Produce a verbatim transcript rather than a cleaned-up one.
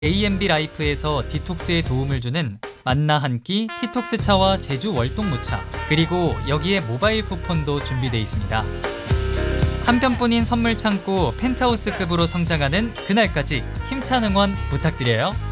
에이엠비 라이프에서 디톡스에 도움을 주는 만나 한 끼 티톡스 차와 제주 월동 무차, 그리고 여기에 모바일 쿠폰도 준비되어 있습니다. 한 편뿐인 선물 창고 펜트하우스급으로 성장하는 그날까지 힘찬 응원 부탁드려요.